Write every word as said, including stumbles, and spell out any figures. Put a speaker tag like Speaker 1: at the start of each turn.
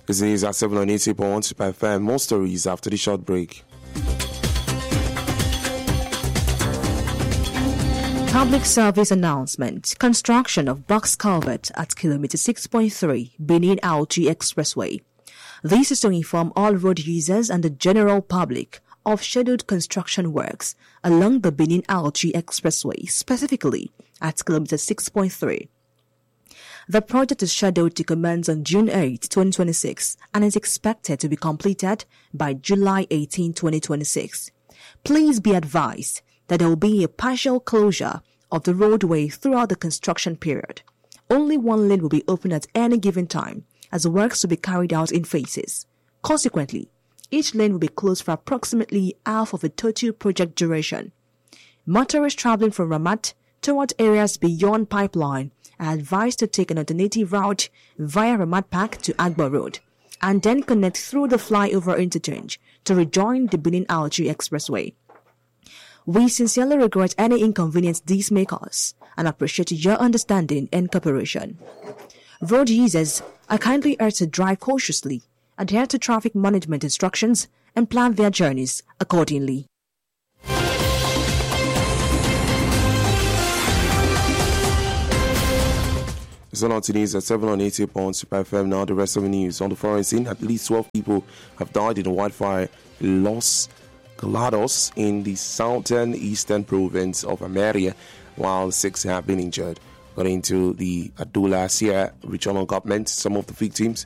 Speaker 1: This is at seven on eighty point one Super F M. More stories after the short break.
Speaker 2: Public service announcement. Construction of box culvert at kilometer six point three, Benin Auchi Expressway. This is to inform all road users and the general public of scheduled construction works along the Benin Auchi Expressway, specifically at kilometer six point three. The project is scheduled to commence on June eighth, twenty twenty-six and is expected to be completed by July eighteenth, twenty twenty-six. Please be advised that there will be a partial closure of the roadway throughout the construction period. Only one lane will be open at any given time, as the works will be carried out in phases. Consequently, each lane will be closed for approximately half of the total project duration. Motorists traveling from Ramat toward areas beyond Pipeline are advised to take an alternative route via Ramat Park to Agbo Road, and then connect through the flyover interchange to rejoin the Benin Auchi Expressway. We sincerely regret any inconvenience these may cause and appreciate your understanding and cooperation. Road users are kindly urged to drive cautiously, adhere to traffic management instructions, and plan their journeys accordingly.
Speaker 1: So now today's at seven on eighty point one Super F M. Now the rest of the news. On the foreign scene, at least twelve people have died in a wildfire in Los Galados in the southern eastern province of Ameria, while six have been injured. According to the Adula Sierra regional government, some of the victims